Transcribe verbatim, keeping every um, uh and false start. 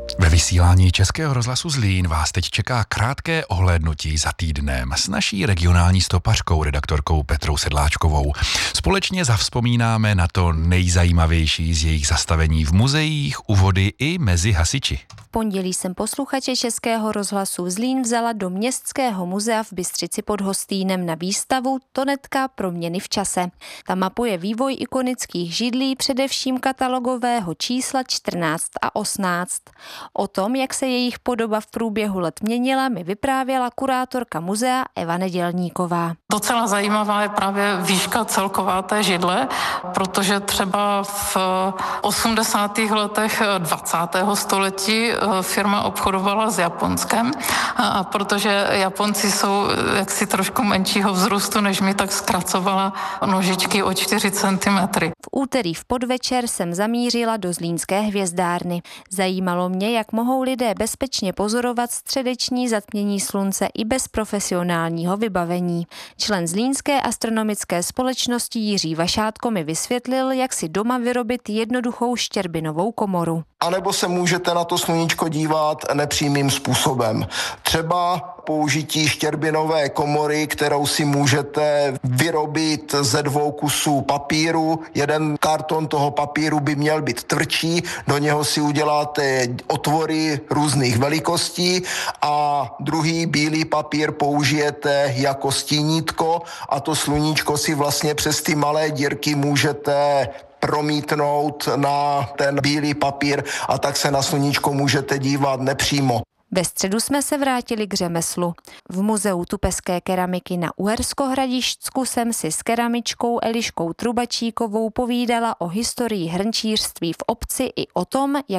Ve vysílání Českého rozhlasu Zlín vás teď čeká krátké ohlédnutí za týdnem s naší regionální stopařkou, redaktorkou Petrou Sedláčkovou. Společně zavzpomínáme na to nejzajímavější z jejich zastavení v muzeích, u vody i mezi hasiči. V pondělí jsem posluchače Českého rozhlasu Zlín vzala do Městského muzea v Bystřici pod Hostýnem na výstavu Tonetka proměny v čase. Ta mapuje vývoj ikonických židlí, především katalogového čísla čtrnáct a osmnáct. O tom, jak se jejich podoba v průběhu let měnila, mi vyprávěla kurátorka muzea Eva Nedělníková. Docela zajímavá je právě výška celková té židle, protože třeba v osmdesátých letech dvacátého století firma obchodovala s Japonskem, a protože Japonci jsou jaksi trošku menšího vzrůstu než my, tak zkracovala nožičky o čtyři centimetry. V úterý v podvečer jsem zamířila do Zlínské hvězdárny. Zajímalo mě, jak mohou lidé bezpečně pozorovat středeční zatmění slunce i bez profesionálního vybavení. Člen Zlínské astronomické společnosti Jiří Vašátko mi vysvětlil, jak si doma vyrobit jednoduchou štěrbinovou komoru. A nebo se můžete na to sluníčko dívat nepřímým způsobem. Třeba použití štěrbinové komory, kterou si můžete vyrobit ze dvou kusů papíru. Jeden karton toho papíru by měl být tvrdší, do něho si uděláte otvory různých velikostí a druhý bílý papír použijete jako stínítko a to sluníčko si vlastně přes ty malé dírky můžete promítnout na ten bílý papír a tak se na sluníčko můžete dívat nepřímo. Ve středu jsme se vrátili k řemeslu. V muzeu tupeské keramiky na Uherskohradišťsku jsem si s keramičkou Eliškou Trubačíkovou povídala o historii hrnčířství v obci i o tom, jak